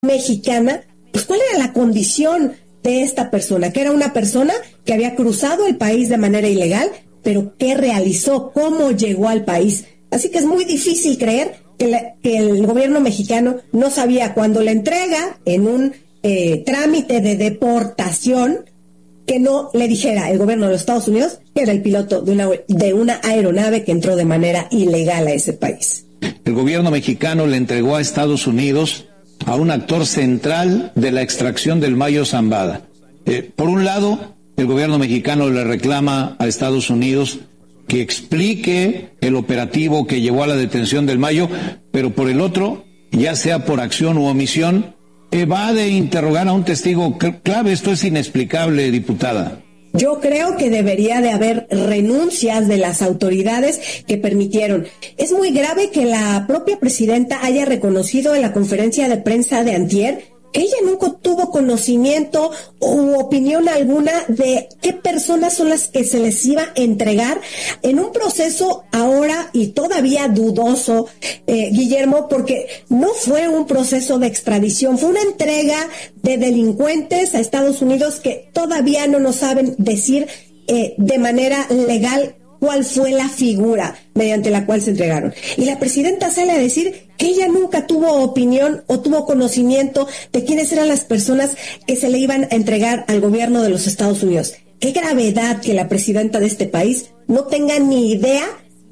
mexicana, pues cuál era la condición de esta persona, que era una persona que había cruzado el país de manera ilegal, pero ¿qué realizó? ¿Cómo llegó al país? Así que es muy difícil creer que el gobierno mexicano no sabía cuando le entrega en un trámite de deportación, que no le dijera el gobierno de los Estados Unidos que era el piloto de una aeronave que entró de manera ilegal a ese país. El gobierno mexicano le entregó a Estados Unidos a un actor central de la extracción del Mayo Zambada. Por un lado, el gobierno mexicano le reclama a Estados Unidos que explique el operativo que llevó a la detención del Mayo, pero por el otro, ya sea por acción u omisión, evade interrogar a un testigo clave. Esto es inexplicable, diputada. Yo creo que debería de haber renuncias de las autoridades que permitieron. Es muy grave que la propia presidenta haya reconocido en la conferencia de prensa de antier que ella nunca tuvo conocimiento u opinión alguna de qué personas son las que se les iba a entregar en un proceso ahora y todavía dudoso, Guillermo, porque no fue un proceso de extradición, fue una entrega de delincuentes a Estados Unidos que todavía no nos saben decir de manera legal cuál fue la figura mediante la cual se entregaron. Y la presidenta sale a decir que ella nunca tuvo opinión o tuvo conocimiento de quiénes eran las personas que se le iban a entregar al gobierno de los Estados Unidos. Qué gravedad que la presidenta de este país no tenga ni idea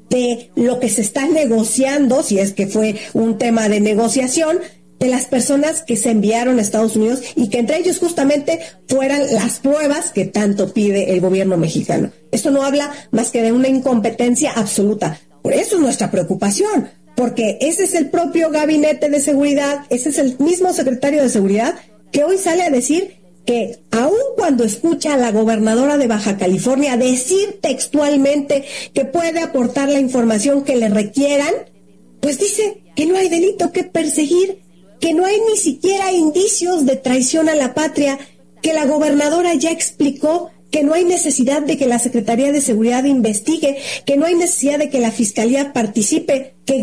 de lo que se está negociando, si es que fue un tema de negociación, de las personas que se enviaron a Estados Unidos y que entre ellos justamente fueran las pruebas que tanto pide el gobierno mexicano. Esto no habla más que de una incompetencia absoluta. Por eso es nuestra preocupación, porque ese es el propio gabinete de seguridad, ese es el mismo secretario de seguridad que hoy sale a decir que aun cuando escucha a la gobernadora de Baja California decir textualmente que puede aportar la información que le requieran, pues dice que no hay delito que perseguir, que no hay ni siquiera indicios de traición a la patria, que la gobernadora ya explicó que no hay necesidad de que la Secretaría de Seguridad investigue, que no hay necesidad de que la Fiscalía participe. ¡Qué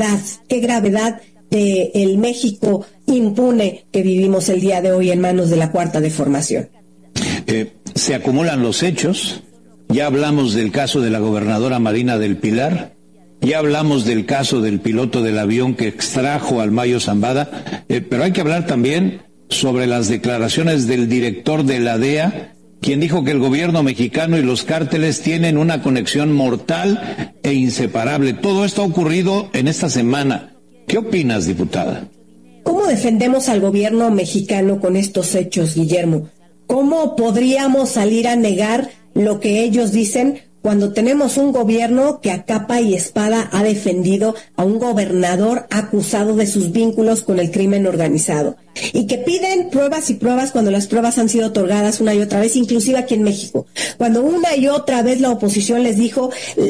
gravedad de el México impune que vivimos el día de hoy en manos de la Cuarta Deformación! Se acumulan los hechos. Ya hablamos del caso de la gobernadora Marina del Pilar. Ya hablamos del caso del piloto del avión que extrajo al Mayo Zambada, pero hay que hablar también sobre las declaraciones del director de la DEA, quien dijo que el gobierno mexicano y los cárteles tienen una conexión mortal e inseparable. Todo esto ha ocurrido en esta semana. ¿Qué opinas, diputada? ¿Cómo defendemos al gobierno mexicano con estos hechos, Guillermo? ¿Cómo podríamos salir a negar lo que ellos dicen cuando tenemos un gobierno que a capa y espada ha defendido a un gobernador acusado de sus vínculos con el crimen organizado? Y que piden pruebas y pruebas cuando las pruebas han sido otorgadas una y otra vez, inclusive aquí en México. Cuando una y otra vez la oposición les dijo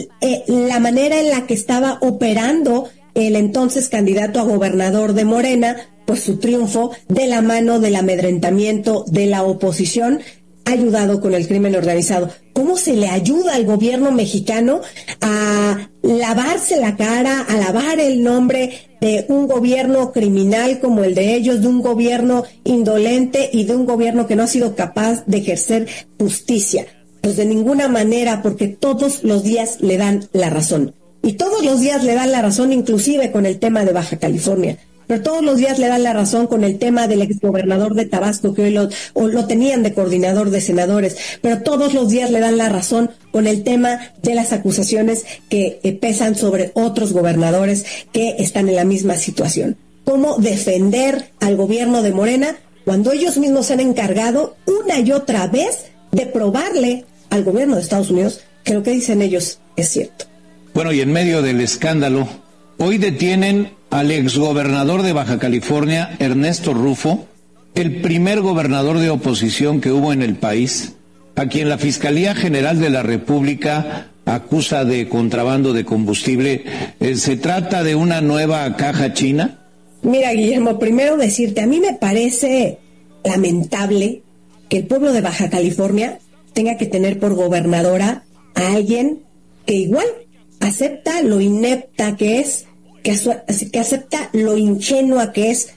la manera en la que estaba operando el entonces candidato a gobernador de Morena, pues su triunfo de la mano del amedrentamiento de la oposición, ayudado con el crimen organizado. ¿Cómo se le ayuda al gobierno mexicano a lavarse la cara, a lavar el nombre de un gobierno criminal como el de ellos, de un gobierno indolente y de un gobierno que no ha sido capaz de ejercer justicia? Pues de ninguna manera, porque todos los días le dan la razón. Y todos los días le dan la razón, inclusive con el tema de Baja California. Pero todos los días le dan la razón con el tema del exgobernador de Tabasco, que hoy lo tenían de coordinador de senadores. Pero todos los días le dan la razón con el tema de las acusaciones que pesan sobre otros gobernadores que están en la misma situación. ¿Cómo defender al gobierno de Morena cuando ellos mismos se han encargado una y otra vez de probarle al gobierno de Estados Unidos que lo que dicen ellos es cierto? Bueno, y en medio del escándalo, hoy detienen al exgobernador de Baja California, Ernesto Rufo, el primer gobernador de oposición que hubo en el país, a quien la Fiscalía General de la República acusa de contrabando de combustible. ¿Se trata de una nueva caja china? Mira, Guillermo, primero decirte, a mí me parece lamentable que el pueblo de Baja California tenga que tener por gobernadora a alguien que igual acepta lo inepta que es, que acepta lo ingenua que es,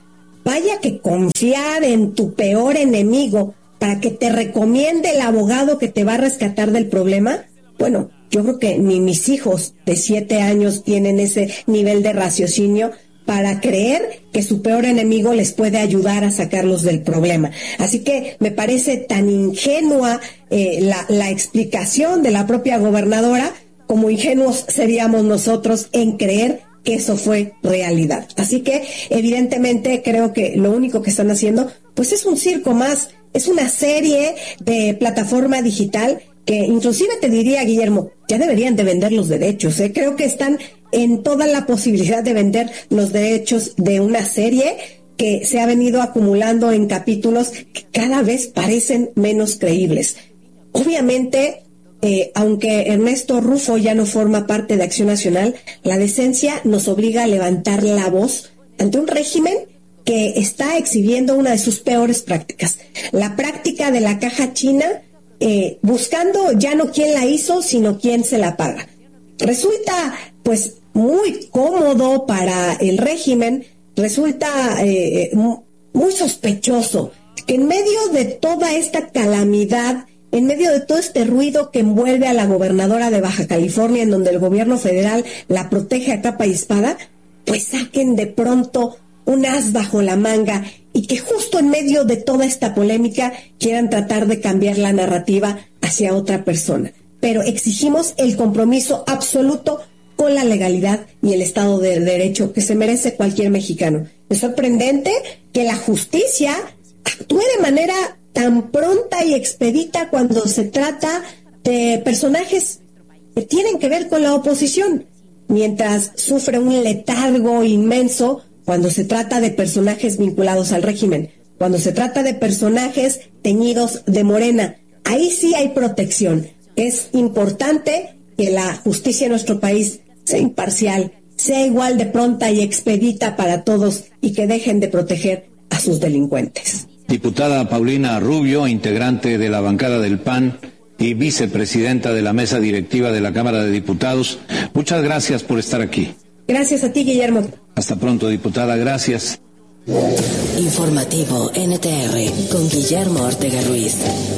vaya que confiar en tu peor enemigo para que te recomiende el abogado que te va a rescatar del problema, bueno, yo creo que ni mis hijos de 7 años tienen ese nivel de raciocinio para creer que su peor enemigo les puede ayudar a sacarlos del problema. Así que me parece tan ingenua la explicación de la propia gobernadora, como ingenuos seríamos nosotros en creer que eso fue realidad. Así que evidentemente creo que lo único que están haciendo pues es un circo más, es una serie de plataforma digital que inclusive te diría, Guillermo, ya deberían de vender los derechos, ¿eh? Creo que están en toda la posibilidad de vender los derechos de una serie que se ha venido acumulando en capítulos que cada vez parecen menos creíbles. Obviamente, aunque Ernesto Rufo ya no forma parte de Acción Nacional, la decencia nos obliga a levantar la voz ante un régimen que está exhibiendo una de sus peores prácticas, la práctica de la caja china, buscando ya no quién la hizo, sino quién se la paga. Resulta, pues, muy cómodo para el régimen, resulta muy sospechoso que en medio de toda esta calamidad, en medio de todo este ruido que envuelve a la gobernadora de Baja California, en donde el gobierno federal la protege a capa y espada, pues saquen de pronto un as bajo la manga y que justo en medio de toda esta polémica quieran tratar de cambiar la narrativa hacia otra persona. Pero exigimos el compromiso absoluto con la legalidad y el Estado de Derecho que se merece cualquier mexicano. Es sorprendente que la justicia actúe de manera tan pronta y expedita cuando se trata de personajes que tienen que ver con la oposición, mientras sufre un letargo inmenso cuando se trata de personajes vinculados al régimen, cuando se trata de personajes teñidos de morena. Ahí sí hay protección. Es importante que la justicia en nuestro país sea imparcial, sea igual de pronta y expedita para todos y que dejen de proteger a sus delincuentes. Diputada Paulina Rubio, integrante de la bancada del PAN y vicepresidenta de la mesa directiva de la Cámara de Diputados, muchas gracias por estar aquí. Gracias a ti, Guillermo. Hasta pronto, diputada, gracias. Informativo NTR con Guillermo Ortega Ruiz.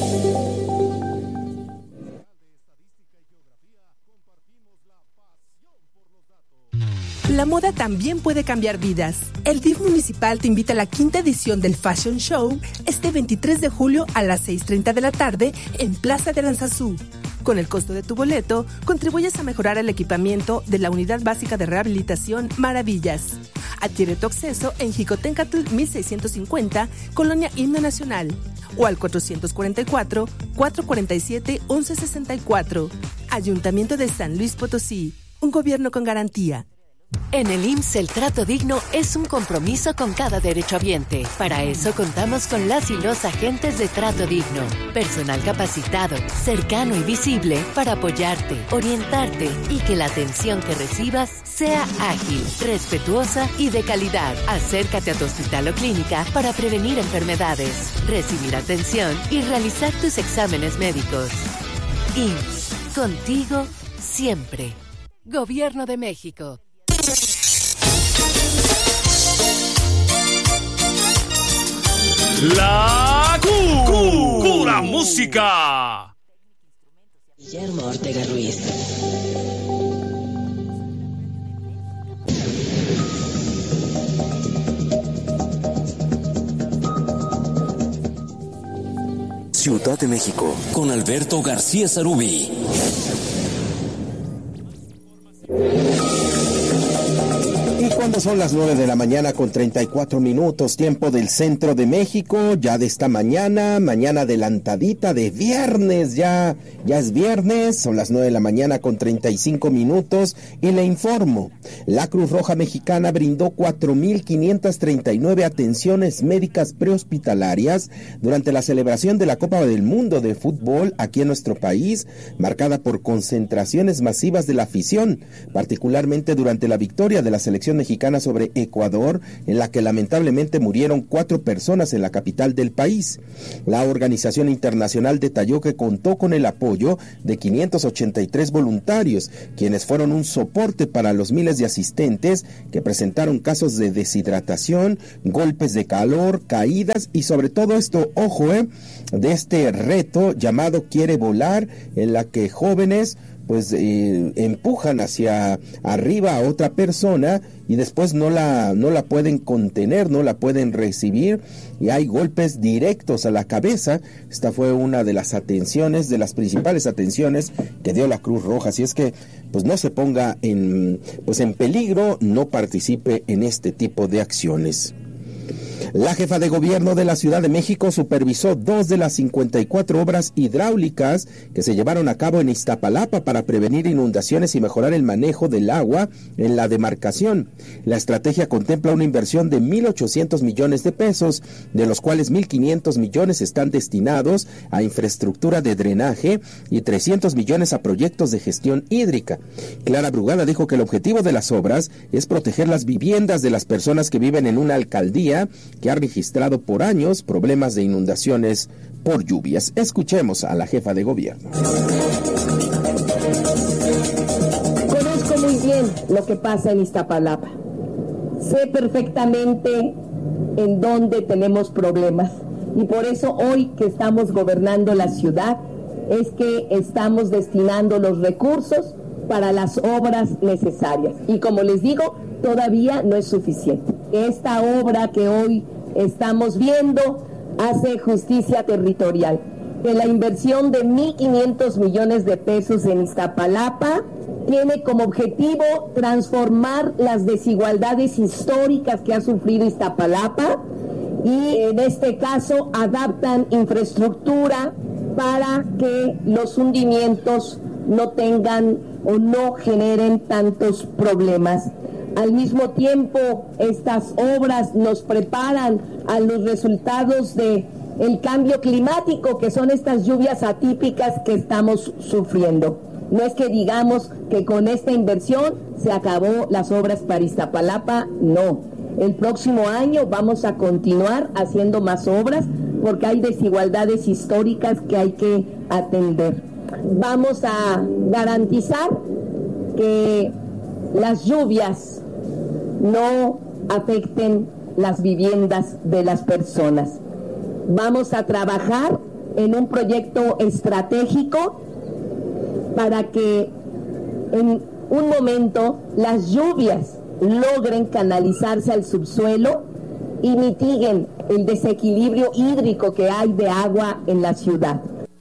La moda también puede cambiar vidas. El DIF municipal te invita a la 5ª edición del Fashion Show este 23 de julio a las 6:30 de la tarde en Plaza de Aranzazú. Con el costo de tu boleto, contribuyes a mejorar el equipamiento de la Unidad Básica de Rehabilitación Maravillas. Adquiere tu acceso en Jicotencatl 1650, Colonia Himno Nacional, o al 444-447-1164. Ayuntamiento de San Luis Potosí, un gobierno con garantía. En el IMSS el trato digno es un compromiso con cada derechohabiente. Para eso contamos con las y los agentes de trato digno. Personal capacitado, cercano y visible para apoyarte, orientarte y que la atención que recibas sea ágil, respetuosa y de calidad. Acércate a tu hospital o clínica para prevenir enfermedades, recibir atención y realizar tus exámenes médicos. IMSS, contigo siempre. Gobierno de México. La Cura Música. Guillermo Ortega Ruiz. Ciudad de México, con Alberto García Sarubi. Cuando son las 9 de la mañana con 34 minutos, tiempo del centro de México, ya de esta mañana adelantadita de viernes, ya es viernes, son las 9 de la mañana con 35 minutos y le informo, la Cruz Roja Mexicana brindó 4.539 atenciones médicas prehospitalarias durante la celebración de la Copa del Mundo de Fútbol aquí en nuestro país, marcada por concentraciones masivas de la afición, particularmente durante la victoria de la selección mexicana Centroamericana sobre Ecuador, en la que lamentablemente murieron 4 personas en la capital del país. La organización internacional detalló que contó con el apoyo de 583 voluntarios, quienes fueron un soporte para los miles de asistentes que presentaron casos de deshidratación, golpes de calor, caídas y sobre todo esto, de este reto llamado Quiere Volar, en la que jóvenes empujan hacia arriba a otra persona y después no la pueden contener, no la pueden recibir y hay golpes directos a la cabeza. Esta fue una de las principales atenciones que dio la Cruz Roja, así es que no se ponga en peligro, no participe en este tipo de acciones. La jefa de gobierno de la Ciudad de México supervisó 2 de las 54 obras hidráulicas que se llevaron a cabo en Iztapalapa para prevenir inundaciones y mejorar el manejo del agua en la demarcación. La estrategia contempla una inversión de 1,800 millones de pesos, de los cuales 1,500 millones están destinados a infraestructura de drenaje y 300 millones a proyectos de gestión hídrica. Clara Brugada dijo que el objetivo de las obras es proteger las viviendas de las personas que viven en una alcaldía que ha registrado por años problemas de inundaciones por lluvias. Escuchemos a la jefa de gobierno. Conozco muy bien lo que pasa en Iztapalapa. Sé perfectamente en dónde tenemos problemas y por eso hoy que estamos gobernando la ciudad es que estamos destinando los recursos para las obras necesarias. Y como les digo, todavía no es suficiente. Esta obra que hoy estamos viendo hace justicia territorial. Que la inversión de 1,500 millones de pesos en Iztapalapa tiene como objetivo transformar las desigualdades históricas que ha sufrido Iztapalapa y en este caso adaptan infraestructura para que los hundimientos no tengan o no generen tantos problemas. Al mismo tiempo, estas obras nos preparan a los resultados del cambio climático, que son estas lluvias atípicas que estamos sufriendo. No es que digamos que con esta inversión se acabó las obras para Iztapalapa, no. El próximo año vamos a continuar haciendo más obras porque hay desigualdades históricas que hay que atender. Vamos a garantizar que las lluvias no afecten las viviendas de las personas. Vamos a trabajar en un proyecto estratégico para que en un momento las lluvias logren canalizarse al subsuelo y mitiguen el desequilibrio hídrico que hay de agua en la ciudad.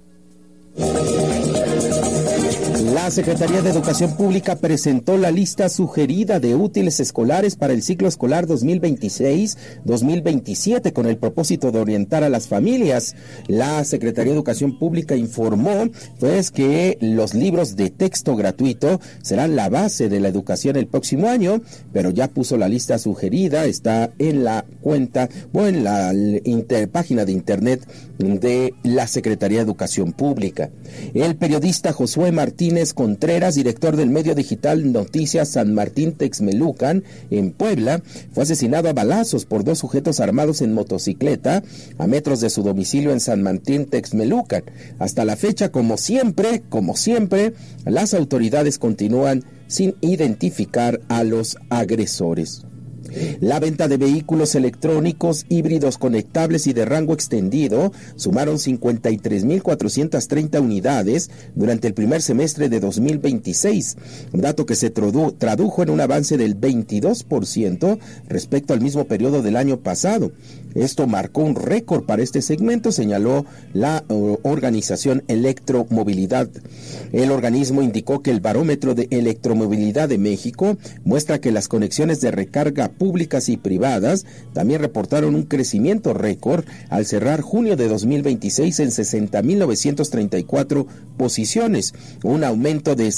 La Secretaría de Educación Pública presentó la lista sugerida de útiles escolares para el ciclo escolar 2026-2027 con el propósito de orientar a las familias. La Secretaría de Educación Pública informó que los libros de texto gratuito serán la base de la educación el próximo año, pero ya puso la lista sugerida, está en la cuenta o en la página de internet de la Secretaría de Educación Pública. El periodista Josué Martínez Contreras, director del medio digital Noticias San Martín Texmelucan en Puebla, fue asesinado a balazos por 2 sujetos armados en motocicleta a metros de su domicilio en San Martín Texmelucan. Hasta la fecha, como siempre, las autoridades continúan sin identificar a los agresores. La venta de vehículos electrónicos, híbridos conectables y de rango extendido sumaron 53,430 unidades durante el primer semestre de 2026, un dato que se tradujo en un avance del 22% respecto al mismo periodo del año pasado. Esto marcó un récord para este segmento, señaló la organización Electromovilidad. El organismo indicó que el barómetro de electromovilidad de México muestra que las conexiones de recarga públicas y privadas también reportaron un crecimiento récord al cerrar junio de 2026 en 60,934 posiciones, un aumento de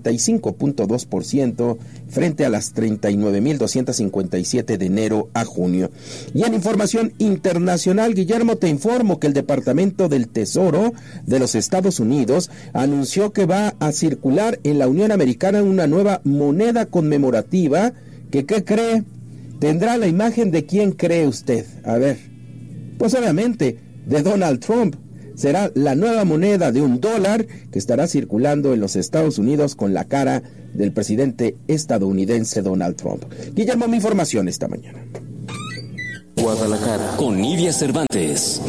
55.2% frente a las 39,257 de enero a junio. Y en información internacional, Guillermo, te informo que el Departamento del Tesoro de los Estados Unidos anunció que va a circular en la Unión Americana una nueva moneda conmemorativa ¿Qué cree? Tendrá la imagen de quién cree usted. A ver, pues obviamente de Donald Trump. Será la nueva moneda de $1 que estará circulando en los Estados Unidos con la cara del presidente estadounidense Donald Trump. Guillermo, mi información esta mañana. Guadalajara, con Nidia Cervantes.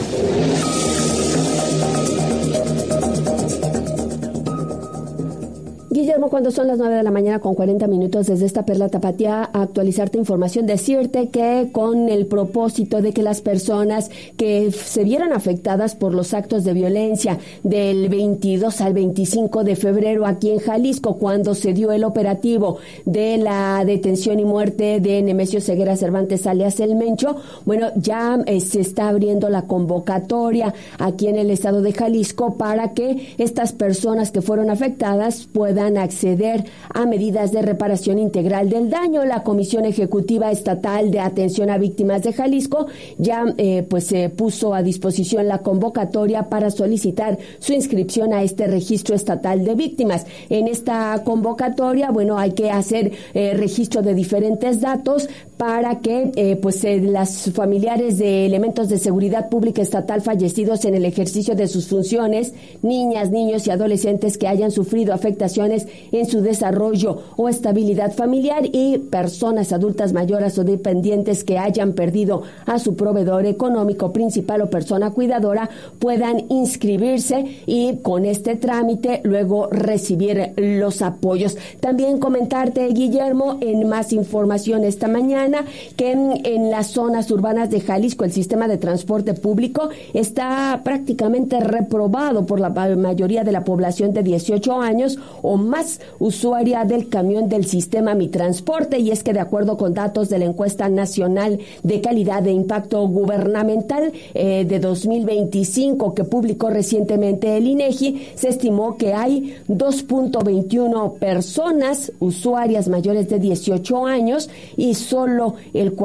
Guillermo, cuando son las 9 de la mañana con 40 minutos desde esta Perla Tapatía, a actualizarte información, decirte que con el propósito de que las personas que se vieran afectadas por los actos de violencia del 22 al 25 de febrero aquí en Jalisco, cuando se dio el operativo de la detención y muerte de Nemesio Ceguera Cervantes alias El Mencho, bueno, ya se está abriendo la convocatoria aquí en el estado de Jalisco para que estas personas que fueron afectadas puedan acceder a medidas de reparación integral del daño. La Comisión Ejecutiva Estatal de Atención a Víctimas de Jalisco ya se puso a disposición la convocatoria para solicitar su inscripción a este registro estatal de víctimas. En esta convocatoria, bueno, hay que hacer registro de diferentes datos para que las familiares de elementos de seguridad pública estatal fallecidos en el ejercicio de sus funciones, niñas, niños y adolescentes que hayan sufrido afectaciones en su desarrollo o estabilidad familiar y personas adultas mayores o dependientes que hayan perdido a su proveedor económico principal o persona cuidadora puedan inscribirse y con este trámite luego recibir los apoyos. También comentarte, Guillermo, en más información esta mañana, que en las zonas urbanas de Jalisco el sistema de transporte público está prácticamente reprobado por la mayoría de la población de 18 años o más usuaria del camión del sistema Mi Transporte, y es que de acuerdo con datos de la encuesta nacional de calidad de impacto gubernamental de 2025 que publicó recientemente el INEGI, se estimó que hay 2.21 personas usuarias mayores de 18 años y solo el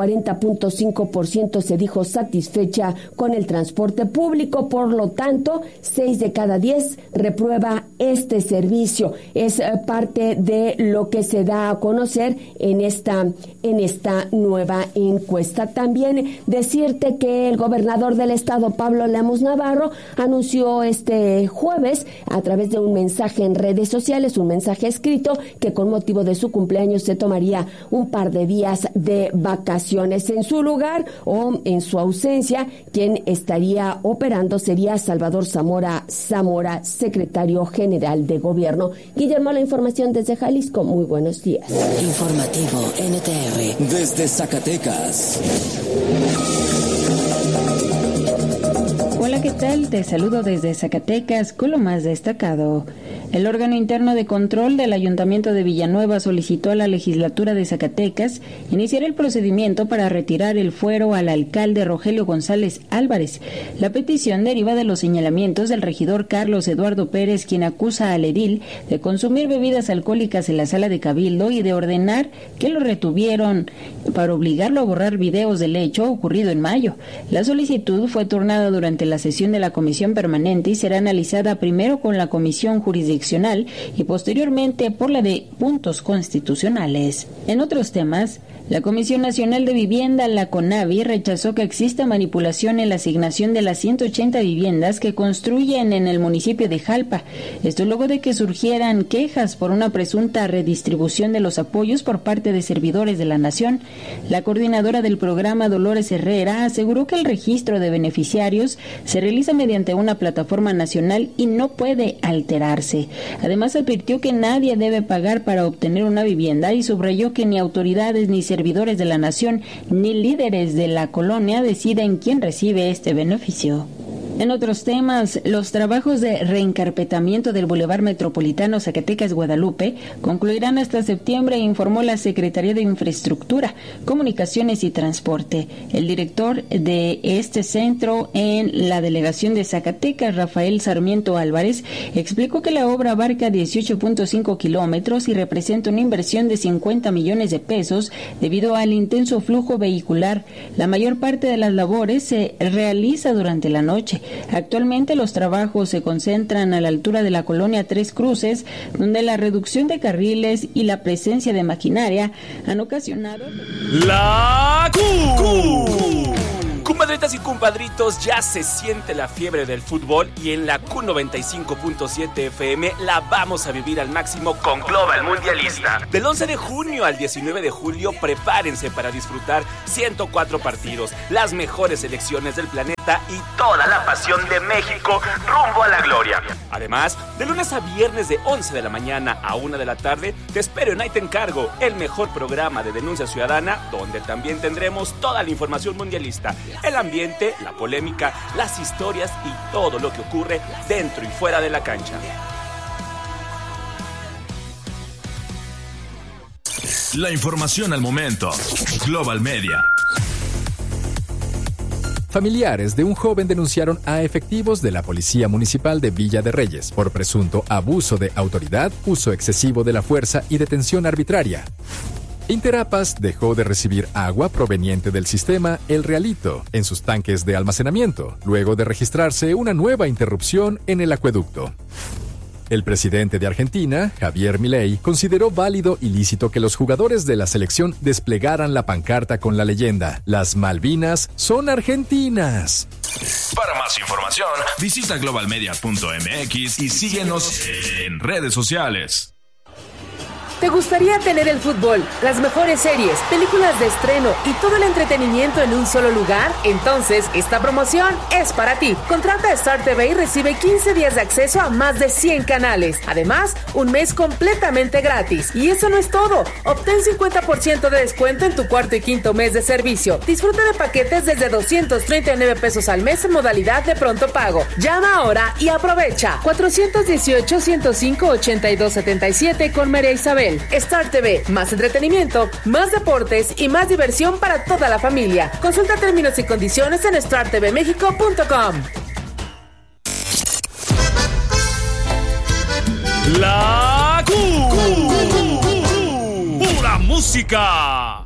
40.5% se dijo satisfecha con el transporte público. Por lo tanto, 6 de cada 10 reprueba este servicio. Es parte de lo que se da a conocer en esta nueva encuesta. También decirte que el gobernador del estado, Pablo Lemus Navarro, anunció este jueves a través de un mensaje en redes sociales, un mensaje escrito, que con motivo de su cumpleaños se tomaría un par de días de vacaciones. En su lugar o en su ausencia, quien estaría operando sería Salvador Zamora, secretario general de gobierno. Guillermo, la información desde Jalisco. Muy buenos días. Informativo NTR desde Zacatecas. Hola, ¿qué tal? Te saludo desde Zacatecas con lo más destacado. El órgano interno de control del Ayuntamiento de Villanueva solicitó a la legislatura de Zacatecas iniciar el procedimiento para retirar el fuero al alcalde Rogelio González Álvarez. La petición deriva de los señalamientos del regidor Carlos Eduardo Pérez, quien acusa al edil de consumir bebidas alcohólicas en la sala de Cabildo y de ordenar que lo retuvieron para obligarlo a borrar videos del hecho ocurrido en mayo. La solicitud fue turnada durante la sesión de la Comisión Permanente y será analizada primero con la Comisión Jurisdiccional y posteriormente por la de Puntos Constitucionales. En otros temas, la Comisión Nacional de Vivienda, la CONAVI, rechazó que exista manipulación en la asignación de las 180 viviendas que construyen en el municipio de Jalpa. Esto luego de que surgieran quejas por una presunta redistribución de los apoyos por parte de servidores de la Nación. La coordinadora del programa, Dolores Herrera, aseguró que el registro de beneficiarios se realiza mediante una plataforma nacional y no puede alterarse. Además, advirtió que nadie debe pagar para obtener una vivienda y subrayó que ni autoridades ni servidores de la Nación ni líderes de la colonia deciden quién recibe este beneficio. En otros temas, los trabajos de reencarpetamiento del Boulevard Metropolitano Zacatecas-Guadalupe concluirán hasta septiembre, informó la Secretaría de Infraestructura, Comunicaciones y Transporte. El director de este centro en la delegación de Zacatecas, Rafael Sarmiento Álvarez, explicó que la obra abarca 18.5 kilómetros y representa una inversión de 50 millones de pesos debido al intenso flujo vehicular. La mayor parte de las labores se realiza durante la noche. Actualmente los trabajos se concentran a la altura de la colonia Tres Cruces, donde la reducción de carriles y la presencia de maquinaria han ocasionado... La Q. Compadritas y compadritos, ya se siente la fiebre del fútbol y en la Q95.7 FM la vamos a vivir al máximo con Global Mundialista. Del 11 de junio al 19 de julio, prepárense para disfrutar 104 partidos, las mejores selecciones del planeta y toda la pasión de México rumbo a la gloria. Además, de lunes a viernes de 11 de la mañana a 1 de la tarde, te espero en Ahí Te Encargo, el mejor programa de denuncia ciudadana, donde también tendremos toda la información mundialista, el ambiente, la polémica, las historias y todo lo que ocurre dentro y fuera de la cancha. La información al momento. Global Media. Familiares de un joven denunciaron a efectivos de la Policía Municipal de Villa de Reyes por presunto abuso de autoridad, uso excesivo de la fuerza y detención arbitraria. Interapas dejó de recibir agua proveniente del sistema El Realito en sus tanques de almacenamiento, luego de registrarse una nueva interrupción en el acueducto. El presidente de Argentina, Javier Milei, consideró válido y lícito que los jugadores de la selección desplegaran la pancarta con la leyenda: "Las Malvinas son argentinas". Para más información, visita globalmedia.mx y síguenos en redes sociales. ¿Te gustaría tener el fútbol, las mejores series, películas de estreno y todo el entretenimiento en un solo lugar? Entonces, esta promoción es para ti. Contrata Star TV y recibe 15 días de acceso a más de 100 canales. Además, un mes completamente gratis. Y eso no es todo. Obtén 50% de descuento en tu cuarto y quinto mes de servicio. Disfruta de paquetes desde 239 pesos al mes en modalidad de pronto pago. Llama ahora y aprovecha. 418-105-8277 con María Isabel. Star TV, más entretenimiento, más deportes y más diversión para toda la familia. Consulta términos y condiciones en startvmexico.com. La Q. Pura música.